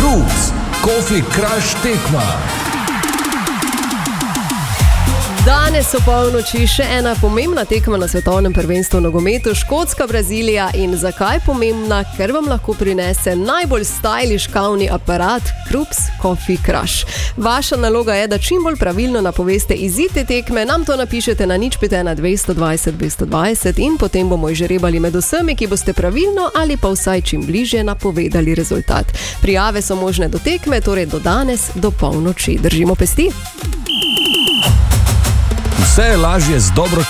Krups, Coffee Crush tekma. Danes v polnoči še ena pomembna tekma na svetovnem prvenstvu v nogometu, Škotska-Brazilija. In zakaj pomembna? Ker vam lahko prinese najbolj stylish kavni aparat Krups Coffee Crush. Vaša naloga je, da čim bolj pravilno napoveste izid te tekme, nam to napišete na 051 220 220 in potem bomo izžrebali med vsemi, ki boste pravilno ali pa vsaj čim bližje napovedali rezultat. Prijave so možne do tekme, torej do danes, do polnoči. Držimo pesti. Vse je lažje z dobro